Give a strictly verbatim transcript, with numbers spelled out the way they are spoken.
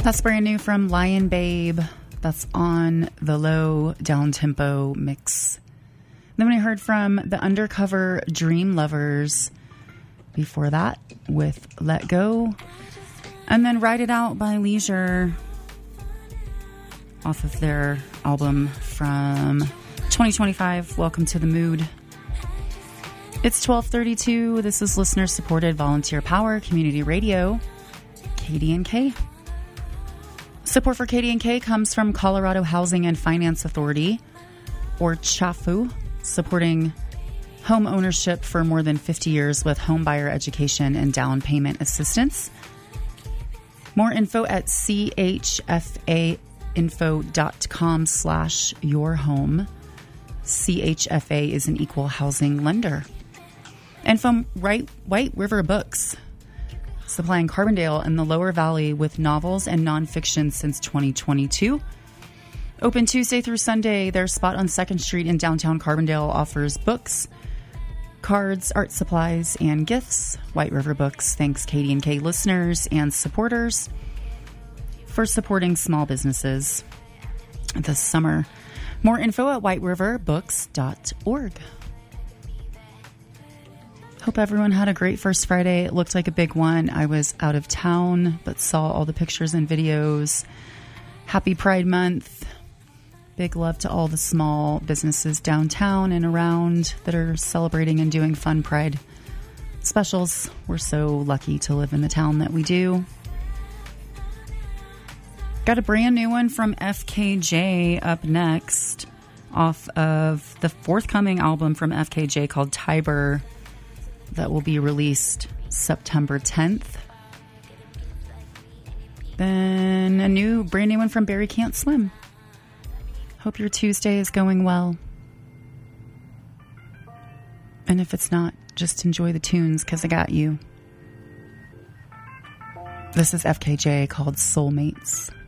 That's brand new from Lion Babe. That's on the low down tempo mix. Then we heard from the Undercover Dream Lovers before that with Let Go. And then Ride It Out by Leisure off of their album from twenty twenty-five, Welcome to the Mood. It's twelve thirty-two. This is listener-supported volunteer power community radio, K D N K. Support for K D N K comes from Colorado Housing and Finance Authority, or CHAFU, supporting home ownership for more than fifty years with home buyer education and down payment assistance. More info at C H F A info dot com slash your home. C H F A is an equal housing lender. And from Right, White River Books, supplying Carbondale and the Lower Valley with novels and nonfiction since twenty twenty-two. Open Tuesday through Sunday, their spot on second Street in downtown Carbondale offers books, cards, art supplies, and gifts. White River Books thanks K D N K listeners and supporters for supporting small businesses this summer. More info at white river books dot org. Hope everyone had a great first Friday. It looked like a big one. I was out of town, but saw all the pictures and videos. Happy Pride Month. Big love to all the small businesses downtown and around that are celebrating and doing fun Pride specials. We're so lucky to live in the town that we do. Got a brand new one from F K J up next off of the forthcoming album from F K J called Tiber, that will be released September tenth. Then a new, brand new one from Barry Can't Swim. Hope your Tuesday is going well. And if it's not, just enjoy the tunes, because I got you. This is F K J called Soulmates.